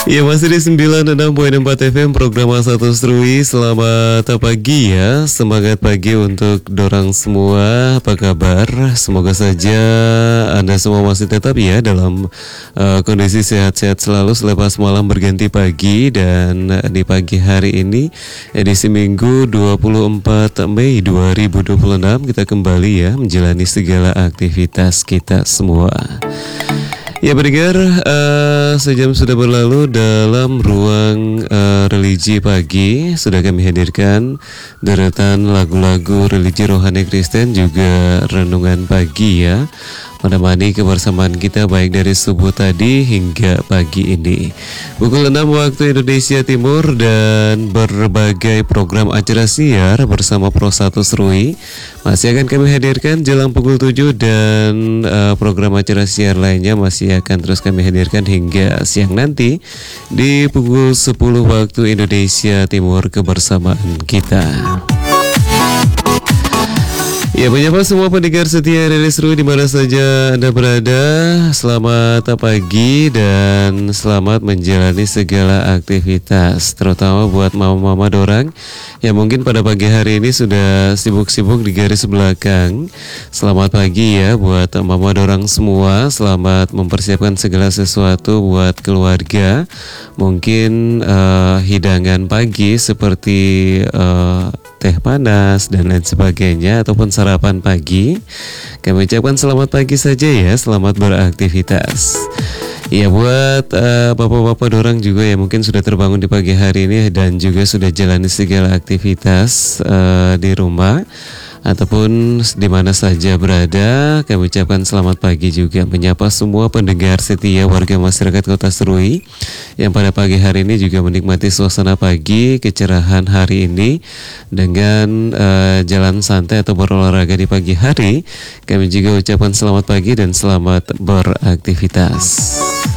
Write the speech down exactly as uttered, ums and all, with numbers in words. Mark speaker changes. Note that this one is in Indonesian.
Speaker 1: Ya, masih di sembilan puluh enam koma empat F M program satu Serui. Selamat pagi ya. Semangat pagi untuk dorang semua. Apa kabar? Semoga saja Anda semua masih tetap ya dalam uh, kondisi sehat-sehat selalu selepas malam berganti pagi. Dan uh, di pagi hari ini edisi Minggu dua puluh empat Mei dua ribu dua puluh enam kita kembali ya menjalani segala aktivitas kita semua. Ya pendengar, uh, sejam sudah berlalu dalam ruang uh, religi pagi. Sudah kami hadirkan deretan lagu-lagu religi rohani Kristen juga renungan pagi ya, menemani kebersamaan kita baik dari subuh tadi hingga pagi ini. Pukul enam waktu Indonesia Timur dan berbagai program acara siar bersama Pro satu Serui masih akan kami hadirkan jelang pukul tujuh, dan uh, program acara siar lainnya masih akan terus kami hadirkan hingga siang nanti di pukul sepuluh waktu Indonesia Timur kebersamaan kita. Ya, menyapa semua pendengar setia Rili Seru di mana saja Anda berada. Selamat pagi dan selamat menjalani segala aktivitas, terutama buat mama-mama dorang yang mungkin pada pagi hari ini sudah sibuk-sibuk di garis belakang. Selamat pagi ya buat mama dorang semua. Selamat mempersiapkan segala sesuatu buat keluarga. Mungkin uh, hidangan pagi seperti uh, teh panas dan lain sebagainya, ataupun sarapan pagi. Kami ucapkan selamat pagi saja ya, selamat beraktivitas. Ya, buat uh, bapak-bapak dorang juga ya mungkin sudah terbangun di pagi hari ini dan juga sudah jalani segala aktivitas uh, di rumah ataupun di mana saja berada, kami ucapkan selamat pagi juga. Menyapa semua pendengar setia warga masyarakat Kota Serui yang pada pagi hari ini juga menikmati suasana pagi, kecerahan hari ini dengan uh, jalan santai atau berolahraga di pagi hari. Kami juga ucapkan selamat pagi dan selamat beraktivitas.